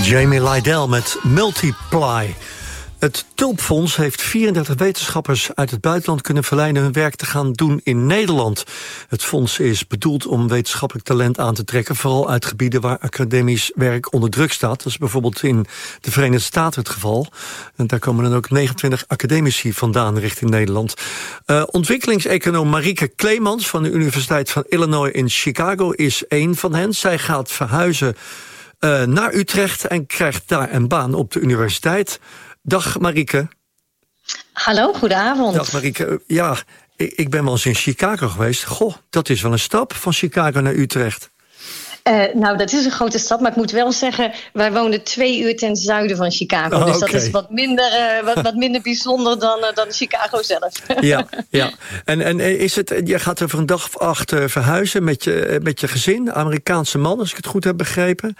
Jamie Lydell met Multiply. Het Tulpfonds heeft 34 wetenschappers uit het buitenland kunnen verleiden hun werk te gaan doen in Nederland. Het fonds is bedoeld om wetenschappelijk talent aan te trekken, vooral uit gebieden waar academisch werk onder druk staat. Dat is bijvoorbeeld in de Verenigde Staten het geval. En daar komen dan ook 29 academici vandaan richting Nederland. Ontwikkelingseconoom Marieke Kleemans van de Universiteit van Illinois in Chicago is één van hen. Zij gaat verhuizen naar Utrecht en krijgt daar een baan op de universiteit. Dag Marieke. Hallo, goedenavond. Dag Marieke. Ja, ik ben wel eens in Chicago geweest. Goh, dat is wel een stap van Chicago naar Utrecht. Nou, dat is een grote stap, maar ik moet wel zeggen, wij woonden 2 uur ten zuiden van Chicago. Dus dat is wat minder bijzonder dan Chicago zelf. Ja. En is het, je gaat over een dag of 8 verhuizen met je gezin, Amerikaanse man, als ik het goed heb begrepen.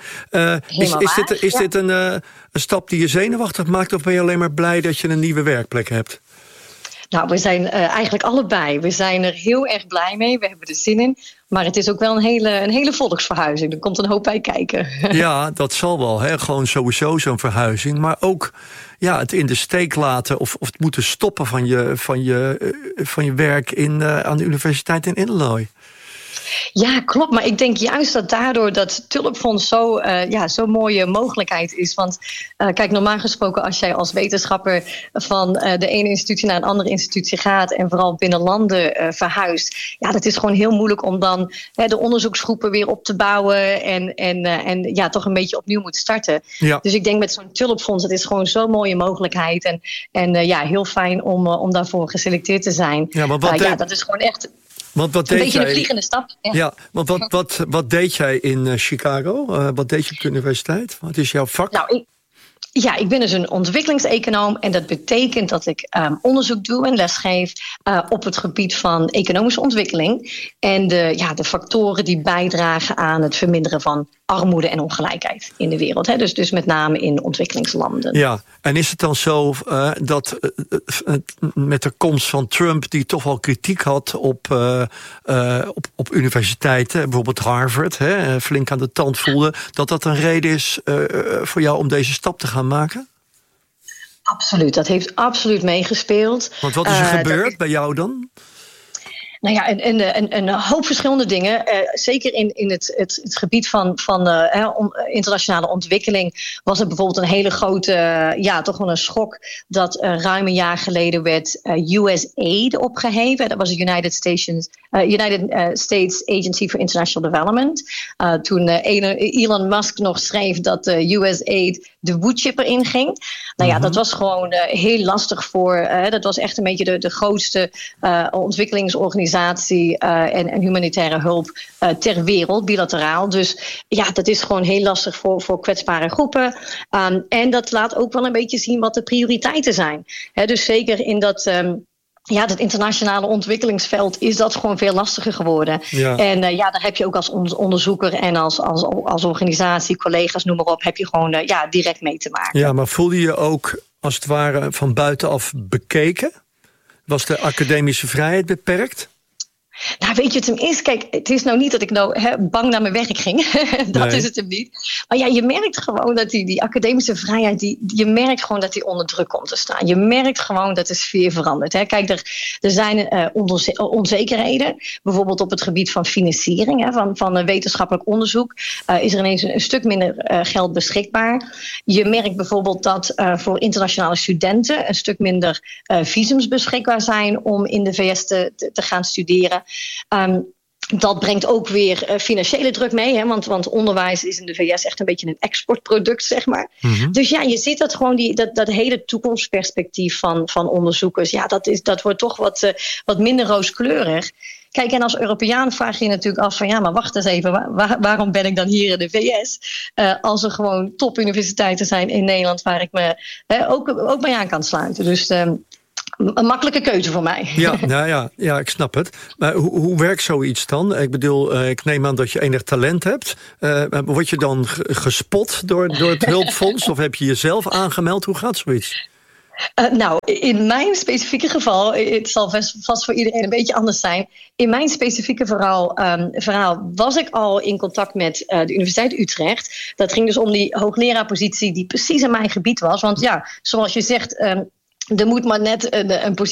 Is dit een stap die je zenuwachtig maakt, of ben je alleen maar blij dat je een nieuwe werkplek hebt? Nou, we zijn eigenlijk allebei. We zijn er heel erg blij mee. We hebben er zin in. Maar het is ook wel een hele volksverhuizing. Er komt een hoop bij kijken. Ja, dat zal wel. Hè? Gewoon sowieso zo'n verhuizing. Maar ook het in de steek laten of het moeten stoppen van je werk aan de universiteit in Illinois. Ja, klopt. Maar ik denk juist dat daardoor dat Tulpfonds zo'n mooie mogelijkheid is. Want kijk, normaal gesproken als jij als wetenschapper van de ene institutie naar een andere institutie gaat en vooral binnen landen verhuist. Ja, dat is gewoon heel moeilijk om dan de onderzoeksgroepen weer op te bouwen en toch een beetje opnieuw moet starten. Ja. Dus ik denk met zo'n Tulpfonds, het is gewoon zo'n mooie mogelijkheid. En heel fijn om daarvoor geselecteerd te zijn. Ja, maar dat is gewoon echt wat een beetje een vliegende stap. Ja, want wat deed jij in Chicago? Wat deed je op de universiteit? Wat is jouw vak? Nou, ik ben dus een ontwikkelingseconoom. En dat betekent dat ik onderzoek doe en lesgeef op het gebied van economische ontwikkeling. En de factoren die bijdragen aan het verminderen van armoede en ongelijkheid in de wereld. Hè? Dus met name in ontwikkelingslanden. Ja, en is het dan zo dat met de komst van Trump, die toch wel kritiek had op universiteiten, bijvoorbeeld Harvard, flink aan de tand voelde, dat een reden is voor jou om deze stap te gaan maken? Absoluut, dat heeft absoluut meegespeeld. Want wat is er gebeurd bij jou dan? Nou ja, een hoop verschillende dingen. Zeker in het gebied van internationale ontwikkeling was er bijvoorbeeld een hele grote, toch wel een schok dat ruim een jaar geleden werd USAID opgeheven. Dat was de United States Agency for International Development. Toen Elon Musk nog schreef dat USAID de woodchipper inging. Nou ja, dat was gewoon heel lastig dat was echt een beetje de grootste ontwikkelingsorganisatie en humanitaire hulp ter wereld, bilateraal. Dus ja, dat is gewoon heel lastig voor kwetsbare groepen. En dat laat ook wel een beetje zien wat de prioriteiten zijn. Dus zeker in dat internationale ontwikkelingsveld is dat gewoon veel lastiger geworden. Ja. En daar heb je ook als onderzoeker en als organisatie, collega's, noem maar op, heb je gewoon direct mee te maken. Ja, maar voelde je ook als het ware van buitenaf bekeken? Was de academische vrijheid beperkt? Nou, weet je, kijk, het is nou niet dat ik bang naar mijn werk ging. Dat is het hem niet. Maar ja, je merkt gewoon dat die academische vrijheid, je merkt gewoon dat die onder druk komt te staan. Je merkt gewoon dat de sfeer verandert. Hè. Kijk, er zijn onzekerheden. Bijvoorbeeld op het gebied van financiering, van wetenschappelijk onderzoek. Is er ineens een stuk minder geld beschikbaar. Je merkt bijvoorbeeld dat voor internationale studenten een stuk minder visums beschikbaar zijn om in de VS te gaan studeren. Dat brengt ook weer financiële druk mee. Want onderwijs is in de VS echt een beetje een exportproduct, zeg maar. Mm-hmm. Dus ja, je ziet dat gewoon dat hele toekomstperspectief van onderzoekers. Ja, dat wordt toch wat minder rooskleurig. Kijk, en als Europeaan vraag je natuurlijk af van ja, maar wacht eens even, waarom ben ik dan hier in de VS? Als er gewoon topuniversiteiten zijn in Nederland waar ik me ook mee aan kan sluiten. Dus een makkelijke keuze voor mij. Ja, ik snap het. Maar hoe werkt zoiets dan? Ik bedoel, ik neem aan dat je enig talent hebt. Word je dan gespot door het hulpfonds? Of heb je jezelf aangemeld? Hoe gaat zoiets? Nou, in mijn specifieke geval, het zal vast voor iedereen een beetje anders zijn. In mijn specifieke verhaal was ik al in contact met de Universiteit Utrecht. Dat ging dus om die hoogleraarpositie die precies in mijn gebied was. Want ja, zoals je zegt, er moet maar net een positie